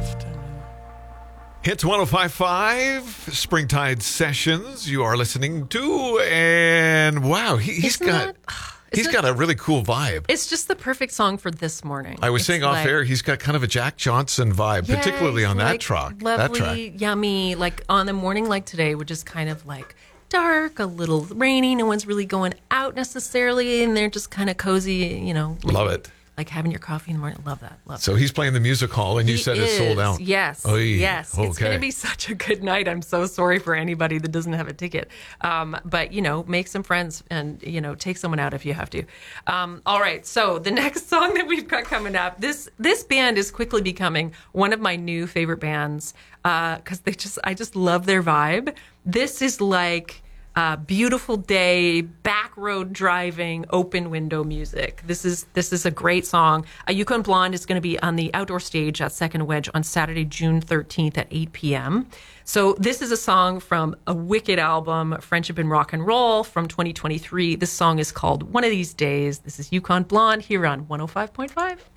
Hits 105.5, Springtide Sessions, you are listening to, and wow, he's got a really cool vibe. It's just the perfect song for this morning. I was saying off air, he's got kind of a Jack Johnson vibe, particularly on that track. Lovely, yummy, like on a morning like today, which is kind of like dark, a little rainy, no one's really going out necessarily, and they're just kind of cozy, Love it. Like having your coffee in the morning. Love that. So he's playing the music hall, and you said it's sold out. Yes. Yes. Okay. It's going to be such a good night. I'm so sorry for anybody that doesn't have a ticket. But, make some friends and, take someone out if you have to. All right. So the next song that we've got coming up, this band is quickly becoming one of my new favorite bands because I just love their vibe. This is like beautiful day, back road driving, open window music. This is a great song. Yukon Blonde is going to be on the outdoor stage at Second Wedge on Saturday, June 13th at 8 p.m. So this is a song from a wicked album, Friendship and Rock and Roll, from 2023. This song is called One of These Days. This is Yukon Blonde here on 105.5.